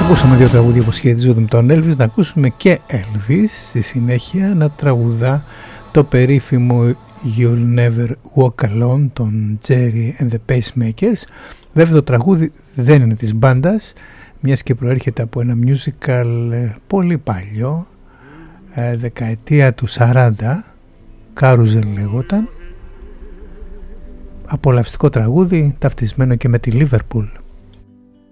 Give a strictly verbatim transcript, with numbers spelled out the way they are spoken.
Ακούσαμε δύο τραγούδια που σχετίζονται με τον Elvis, να ακούσουμε και Elvis στη συνέχεια να τραγουδά το περίφημο You'll Never Walk Alone των Jerry and the Pacemakers. Βέβαια το τραγούδι δεν είναι της μπάντας, μιας και προέρχεται από ένα musical πολύ παλιό, δεκαετία του σαράντα, Carousel λέγονταν. Απολαυστικό τραγούδι, ταυτισμένο και με τη Liverpool.